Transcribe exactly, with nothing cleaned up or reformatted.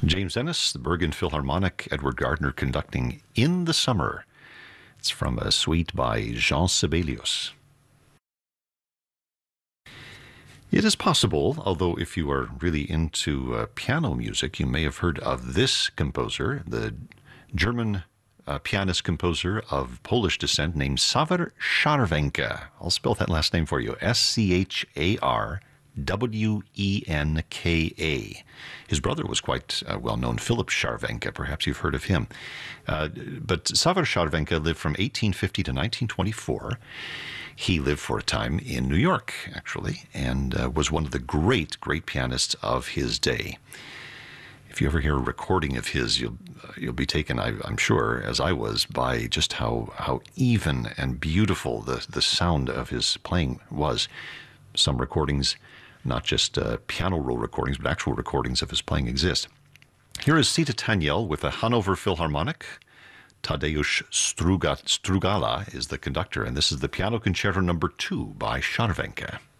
James Ennis, the Bergen Philharmonic, Edward Gardner conducting In the Summer. It's from a suite by Jean Sibelius. It is possible, although if you are really into uh, piano music, you may have heard of this composer, the German uh, pianist-composer of Polish descent named Czarek Scharwenka. I'll spell that last name for you, S C H A R W E N K A. His brother was quite uh, well-known, Philip Scharwenka. Perhaps you've heard of him. Uh, but Czarek Scharwenka lived from eighteen fifty to nineteen twenty-four. He lived for a time in New York, actually, and uh, was one of the great, great pianists of his day. If you ever hear a recording of his, you'll uh, you'll be taken, I, I'm sure, as I was, by just how how even and beautiful the, the sound of his playing was. Some recordings, not just uh, piano roll recordings, but actual recordings of his playing exist. Here is Sita Tanyel with the Hanover Philharmonic. Tadeusz Struga, Strugala is the conductor, and this is the Piano Concerto number two by Scharwenka.